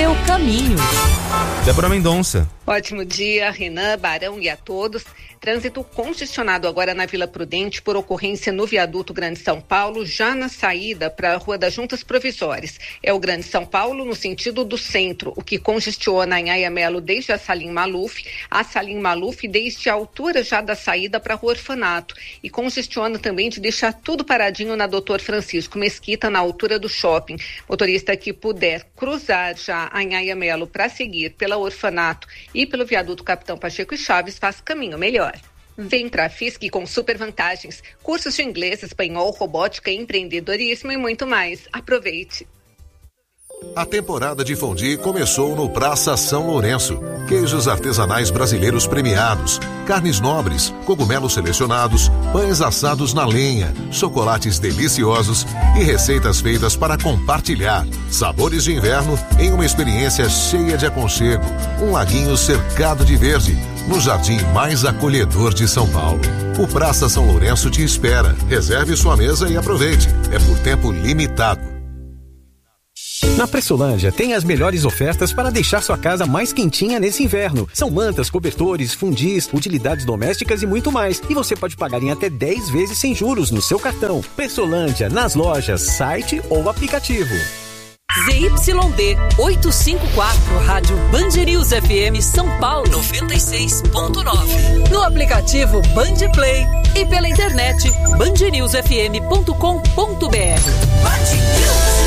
Seu caminho. Débora Mendonça. Ótimo dia, Renan, Barão e a todos. Trânsito congestionado agora na Vila Prudente por ocorrência no viaduto Grande São Paulo, já na saída para a Rua das Juntas Provisórias. É o Grande São Paulo no sentido do centro, o que congestiona a Anhaia Melo desde a Salim Maluf desde a altura já da saída para a Rua Orfanato. E congestiona também de deixar tudo paradinho na Doutor Francisco Mesquita, na altura do shopping. Motorista que puder cruzar já a Anhaia Melo para seguir pela Orfanato e pelo viaduto Capitão Pacheco e Chaves, faz caminho melhor. Vem pra FISC com super vantagens, cursos de inglês, espanhol, robótica, empreendedorismo e muito mais. Aproveite! A temporada de fondue começou no Praça São Lourenço. Queijos artesanais brasileiros premiados, carnes nobres, cogumelos selecionados, pães assados na lenha, chocolates deliciosos e receitas feitas para compartilhar. Sabores de inverno em uma experiência cheia de aconchego. Um laguinho cercado de verde, no jardim mais acolhedor de São Paulo. O Praça São Lourenço te espera. Reserve sua mesa e aproveite. É por tempo limitado. Na Pressolândia tem as melhores ofertas para deixar sua casa mais quentinha nesse inverno. São mantas, cobertores, fundis, utilidades domésticas e muito mais. E você pode pagar em até 10 vezes sem juros no seu cartão. Pressolândia, nas lojas, site ou aplicativo. ZYD 854, Rádio Band News FM São Paulo 96.9. No aplicativo Band Play e pela internet bandnewsfm.com.br. Band News.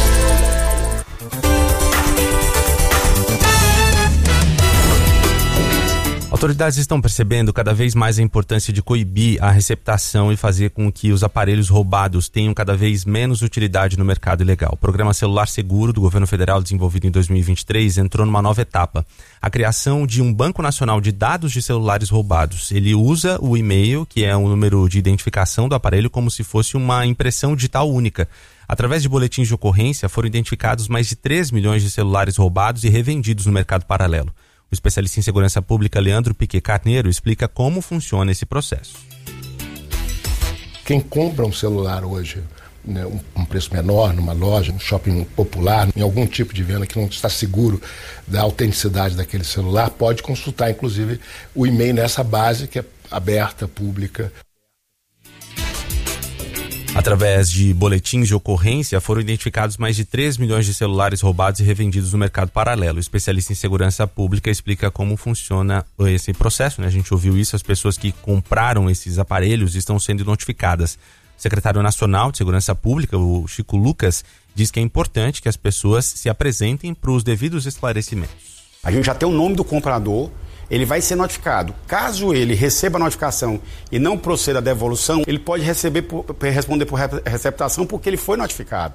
Autoridades estão percebendo cada vez mais a importância de coibir a receptação e fazer com que os aparelhos roubados tenham cada vez menos utilidade no mercado ilegal. O Programa Celular Seguro do Governo Federal, desenvolvido em 2023, entrou numa nova etapa: a criação de um Banco Nacional de Dados de Celulares Roubados. Ele usa o e-mail, que é um número de identificação do aparelho, como se fosse uma impressão digital única. Através de boletins de ocorrência, foram identificados mais de 3 milhões de celulares roubados e revendidos no mercado paralelo. O especialista em segurança pública Leandro Piquet Carneiro explica como funciona esse processo. Quem compra um celular hoje, né, um preço menor, numa loja, num shopping popular, em algum tipo de venda que não está seguro da autenticidade daquele celular, pode consultar, inclusive, o e-mail nessa base que é aberta, pública. Através de boletins de ocorrência, foram identificados mais de 3 milhões de celulares roubados e revendidos no mercado paralelo. O especialista em segurança pública explica como funciona esse processo, né? A gente ouviu isso, as pessoas que compraram esses aparelhos estão sendo notificadas. O secretário nacional de segurança pública, o Chico Lucas, diz que é importante que as pessoas se apresentem para os devidos esclarecimentos. A gente já tem o nome do comprador, ele vai ser notificado. Caso ele receba a notificação e não proceda a devolução, ele pode responder por receptação porque ele foi notificado.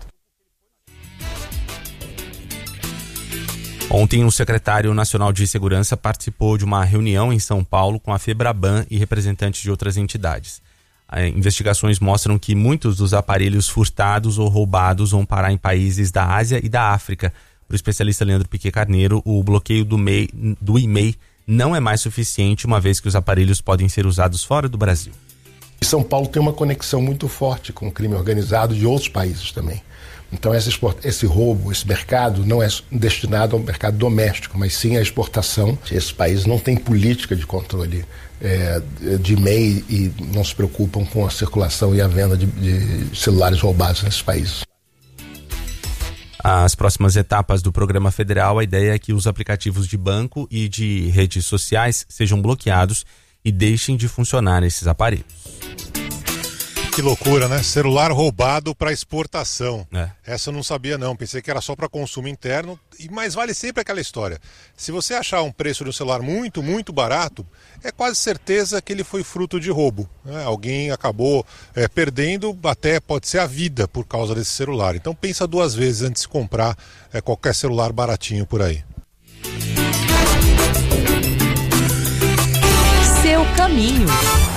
Ontem, o secretário nacional de segurança participou de uma reunião em São Paulo com a FEBRABAN e representantes de outras entidades. Investigações mostram que muitos dos aparelhos furtados ou roubados vão parar em países da Ásia e da África. Para o especialista Leandro Piquet Carneiro, o bloqueio do e-mail não é mais suficiente, uma vez que os aparelhos podem ser usados fora do Brasil. São Paulo tem uma conexão muito forte com o crime organizado de outros países também. Então esse roubo, esse mercado não é destinado ao mercado doméstico, mas sim à exportação. Esses países não têm política de controle de e-mail e não se preocupam com a circulação e a venda de celulares roubados nesses países. As próximas etapas do programa federal, a ideia é que os aplicativos de banco e de redes sociais sejam bloqueados e deixem de funcionar esses aparelhos. Que loucura, né? Celular roubado para exportação. Essa eu não sabia não, pensei que era só para consumo interno, mas vale sempre aquela história. Se você achar um preço de um celular muito, muito barato, é quase certeza que ele foi fruto de roubo, né? Alguém acabou perdendo, até pode ser a vida por causa desse celular. Então pensa duas vezes antes de comprar qualquer celular baratinho por aí. Seu caminho.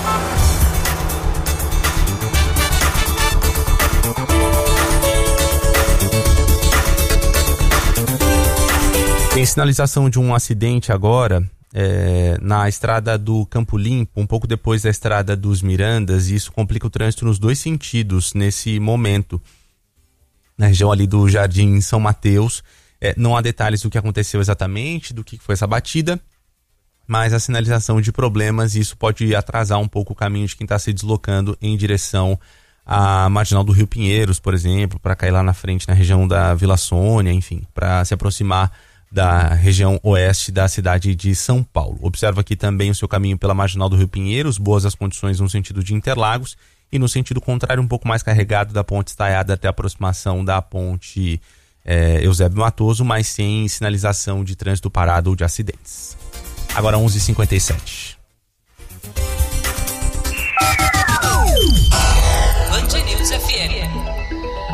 Tem sinalização de um acidente agora na estrada do Campo Limpo, um pouco depois da estrada dos Mirandas, e isso complica o trânsito nos dois sentidos nesse momento. Na região ali do Jardim São Mateus, Não há detalhes do que aconteceu exatamente, do que foi essa batida, mas a sinalização de problemas, isso pode atrasar um pouco o caminho de quem está se deslocando em direção à marginal do Rio Pinheiros, por exemplo, para cair lá na frente na região da Vila Sônia, enfim, para se aproximar da região oeste da cidade de São Paulo. Observa aqui também o seu caminho pela marginal do Rio Pinheiros, boas as condições no sentido de Interlagos, e no sentido contrário um pouco mais carregado da ponte Estaiada até a aproximação da ponte Eusébio Matoso, mas sem sinalização de trânsito parado ou de acidentes. Agora 11h57. Band News FM.